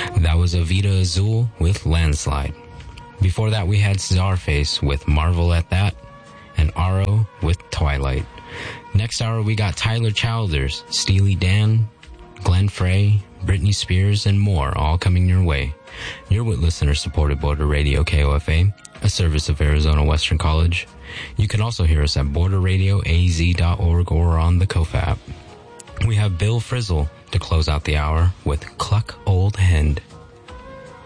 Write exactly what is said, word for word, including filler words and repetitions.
That was Avita Azul with Landslide. Before that, we had Czarface with Marvel at That, and Aro with Twilight. Next hour, we got Tyler Childers, Steely Dan, Glenn Frey, Britney Spears, and more, all coming your way. You're with listener-supported Border Radio K O F A, a service of Arizona Western College. You can also hear us at border radio a z dot org or on the Kofa app. We have Bill Frizzle to close out the hour with Cluck Old Hen.